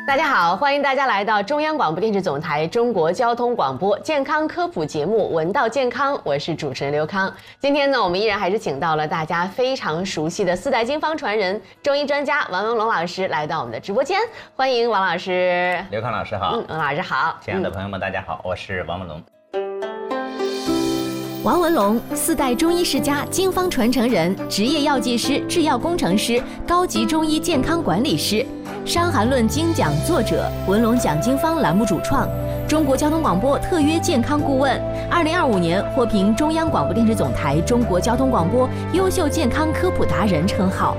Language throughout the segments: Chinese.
大家好，欢迎大家来到中央广播电视总台中国交通广播健康科普节目《闻道健康》，我是主持人刘康。今天呢，我们依然还是请到了大家非常熟悉的四代经方传人、中医专家王文龙老师来到我们的直播间，欢迎王老师。 刘康老师好， 王老师好， 亲爱的朋友们，大家好，我是王文龙。 王文龙，四代中医世家、经方传承人，职业药剂师、制药工程师，高级中医健康管理师，《伤寒论》精讲作者，文龙讲经方栏目主创，中国交通广播特约健康顾问，2025年获评中央广播电视总台中国交通广播优秀健康科普达人称号。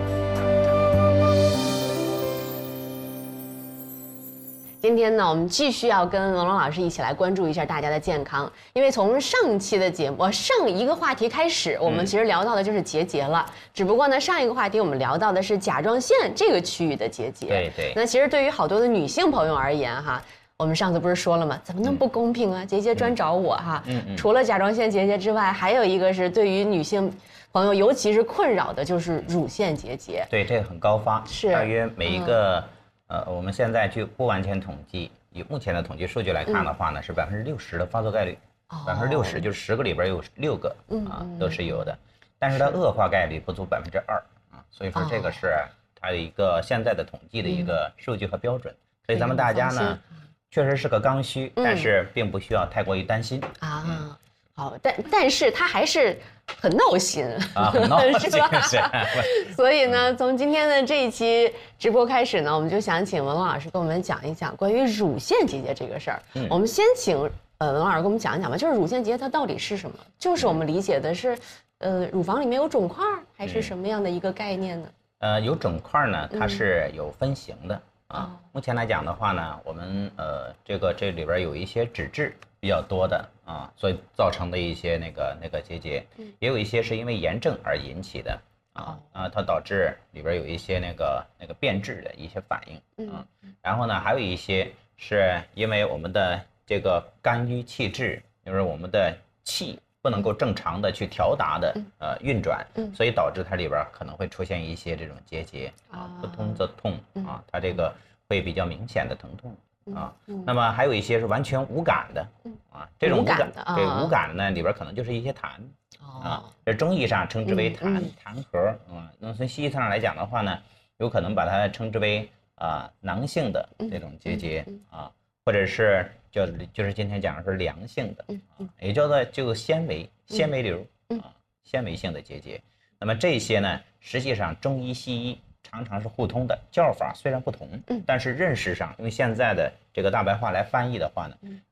今天呢，我们继续要跟文龙老师一起来关注一下大家的健康，因为从上期的节目，上一个话题开始，我们其实聊到的就是结节了。只不过呢，上一个话题我们聊到的是甲状腺这个区域的结节。 对。 那其实对于好多的女性朋友而言，哈，我们上次不是说了吗？怎么那么不公平啊？结节专找我哈。除了甲状腺结节之外，还有一个是对于女性朋友尤其是困扰的，就是乳腺结节。 对，这个很高发， 是大约每一个。我们现在据不完全统计，以目前的统计数据来看的话呢，是60%的发作概率，60%就是10个里边有6个都是有的，但是它恶化概率不足2%啊，所以说这个是它的一个现在的统计的一个数据和标准，所以咱们大家呢确实是个刚需，但是并不需要太过于担心啊。好，但是它还是很闹心啊，很闹心是吧？ 所以呢，从今天的这一期直播开始呢，我们就想请文龙老师跟我们讲一讲关于乳腺结节这个事儿。我们先请文龙老师跟我们讲一讲吧，就是乳腺结节它到底是什么？就是我们理解的是，乳房里面有肿块，还是什么样的一个概念呢？ 有肿块呢，它是有分型的啊。目前来讲的话呢，我们这里边有一些脂质比较多的啊，所以造成的一些那个结节，也有一些是因为炎症而引起的它导致里边有一些那个变质的一些反应啊。然后呢，还有一些是因为我们的这个肝郁气滞，就是我们的气不能够正常的去调达的运转，所以导致它里边可能会出现一些这种结节啊，不通则痛啊，它这个会比较明显的疼痛。那么还有一些是完全无感的这种无感的，对，无感呢里边可能就是一些痰这中医上称之为痰核那从西医上来讲的话呢，有可能把它称之为囊性的这种结节或者是就是今天讲的是良性的也叫做纤维瘤纤维性的结节。那么这些呢，实际上中医西医常常是互通的，叫法虽然不同，但是认识上，因为现在的这个大白话来翻译的话呢，